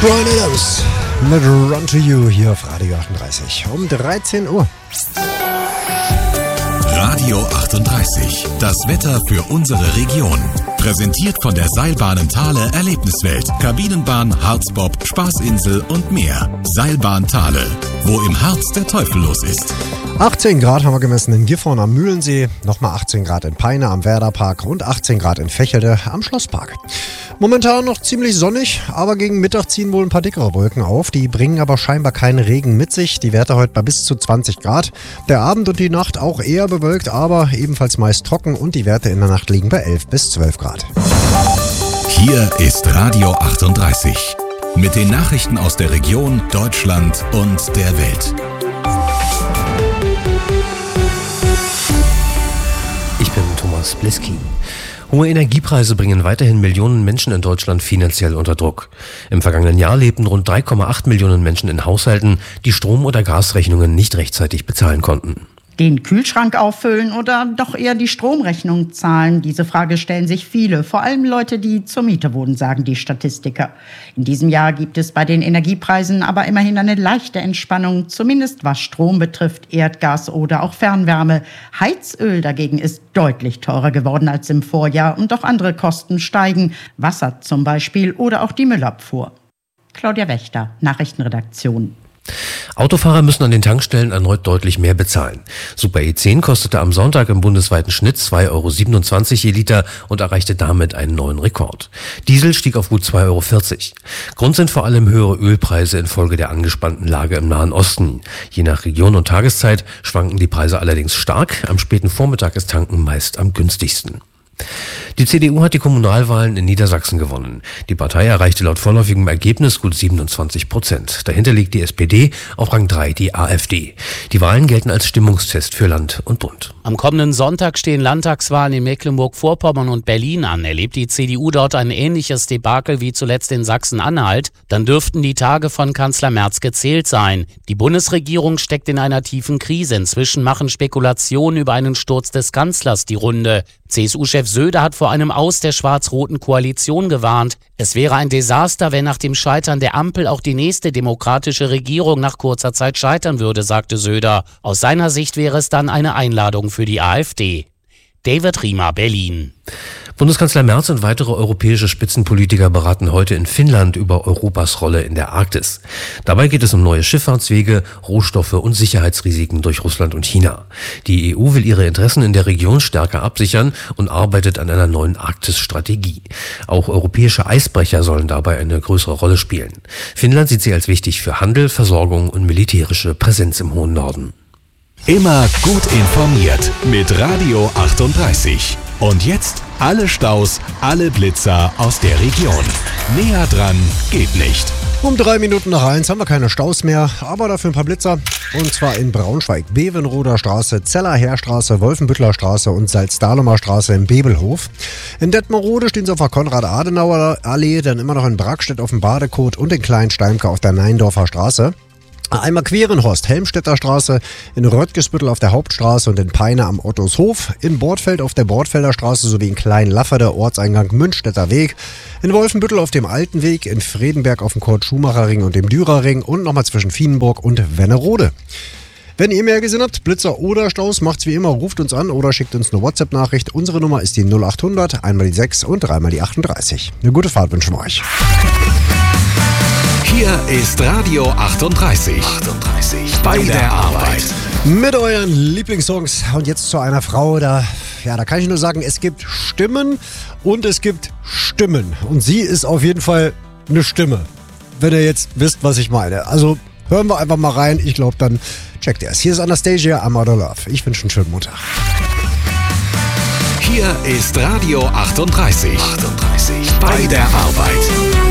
Bryan Adams mit Run to You hier auf Radio 38 um 13 Uhr. Radio 38, das Wetter für unsere Region. Präsentiert von der Seilbahnen Thale Erlebniswelt, Kabinenbahn, Harzbob, Spaßinsel und mehr. Seilbahn Thale, wo im Harz der Teufel los ist. 18 Grad haben wir gemessen in Gifhorn am Mühlensee, nochmal 18 Grad in Peine am Werderpark und 18 Grad in Vechelde am Schlosspark. Momentan noch ziemlich sonnig, aber gegen Mittag ziehen wohl ein paar dickere Wolken auf. Die bringen aber scheinbar keinen Regen mit sich. Die Werte heute bei bis zu 20 Grad. Der Abend und die Nacht auch eher bewölkt, aber ebenfalls meist trocken und die Werte in der Nacht liegen bei 11 bis 12 Grad. Hier ist Radio 38 mit den Nachrichten aus der Region, Deutschland und der Welt. Ich bin Thomas Bliski. Hohe Energiepreise bringen weiterhin Millionen Menschen in Deutschland finanziell unter Druck. Im vergangenen Jahr lebten rund 3,8 Millionen Menschen in Haushalten, die Strom- oder Gasrechnungen nicht rechtzeitig bezahlen konnten. Den Kühlschrank auffüllen oder doch eher die Stromrechnung zahlen? Diese Frage stellen sich viele, vor allem Leute, die zur Miete wohnen, sagen die Statistiker. In diesem Jahr gibt es bei den Energiepreisen aber immerhin eine leichte Entspannung, zumindest was Strom betrifft, Erdgas oder auch Fernwärme. Heizöl dagegen ist deutlich teurer geworden als im Vorjahr und auch andere Kosten steigen, Wasser zum Beispiel oder auch die Müllabfuhr. Claudia Wächter, Nachrichtenredaktion. Autofahrer müssen an den Tankstellen erneut deutlich mehr bezahlen. Super E10 kostete am Sonntag im bundesweiten Schnitt 2,27 € je Liter und erreichte damit einen neuen Rekord. Diesel stieg auf gut 2,40 €. Grund sind vor allem höhere Ölpreise infolge der angespannten Lage im Nahen Osten. Je nach Region und Tageszeit schwanken die Preise allerdings stark. Am späten Vormittag ist Tanken meist am günstigsten. Die CDU hat die Kommunalwahlen in Niedersachsen gewonnen. Die Partei erreichte laut vorläufigem Ergebnis gut 27%. Dahinter liegt die SPD, auf Rang 3 die AfD. Die Wahlen gelten als Stimmungstest für Land und Bund. Am kommenden Sonntag stehen Landtagswahlen in Mecklenburg-Vorpommern und Berlin an. Erlebt die CDU dort ein ähnliches Debakel wie zuletzt in Sachsen-Anhalt, dann dürften die Tage von Kanzler Merz gezählt sein. Die Bundesregierung steckt in einer tiefen Krise. Inzwischen machen Spekulationen über einen Sturz des Kanzlers die Runde. CSU-Chef Söder hat vor einem Aus der schwarz-roten Koalition gewarnt. Es wäre ein Desaster, wenn nach dem Scheitern der Ampel auch die nächste demokratische Regierung nach kurzer Zeit scheitern würde, sagte Söder. Aus seiner Sicht wäre es dann eine Einladung für die AfD. David Riemer, Berlin. Bundeskanzler Merz und weitere europäische Spitzenpolitiker beraten heute in Finnland über Europas Rolle in der Arktis. Dabei geht es um neue Schifffahrtswege, Rohstoffe und Sicherheitsrisiken durch Russland und China. Die EU will ihre Interessen in der Region stärker absichern und arbeitet an einer neuen Arktis-Strategie. Auch europäische Eisbrecher sollen dabei eine größere Rolle spielen. Finnland sieht sie als wichtig für Handel, Versorgung und militärische Präsenz im hohen Norden. Immer gut informiert mit Radio 38. Und jetzt alle Staus, alle Blitzer aus der Region. Näher dran geht nicht. Um 3 Minuten nach 1 haben wir keine Staus mehr, aber dafür ein paar Blitzer. Und zwar in Braunschweig, Bevenroder Straße, Zeller Heerstraße, Wolfenbüttler Straße und Salzdahlumer Straße im Bebelhof. In Detmerode stehen sie auf der Konrad-Adenauer-Allee, dann immer noch in Brackstedt auf dem Badekot und in Kleinsteimke auf der Neindorfer Straße. Einmal quer in Horst, Helmstedter Straße, in Röttgesbüttel auf der Hauptstraße und in Peine am Ottoshof, in Bortfeld auf der Bortfelder Straße sowie in Kleinlafferde, Ortseingang Münchstädter Weg, in Wolfenbüttel auf dem Alten Weg, in Fredenberg auf dem Kurt-Schumacher-Ring und dem Dürerring und nochmal zwischen Vienenburg und Wennerode. Wenn ihr mehr gesehen habt, Blitzer oder Staus, macht's wie immer, ruft uns an oder schickt uns eine WhatsApp-Nachricht. Unsere Nummer ist die 0800, einmal die 6 und dreimal die 38. Eine gute Fahrt wünschen wir euch. Hier ist Radio 38. Bei der Arbeit. Mit euren Lieblingssongs. Und jetzt zu einer Frau, da kann ich nur sagen, es gibt Stimmen und es gibt Stimmen. Und sie ist auf jeden Fall eine Stimme. Wenn ihr jetzt wisst, was ich meine. Also hören wir einfach mal rein. Ich glaube, dann checkt ihr es. Hier ist Anastasia, I'm Out of Love. Ich wünsche einen schönen Montag. Hier ist Radio 38. Bei der Arbeit.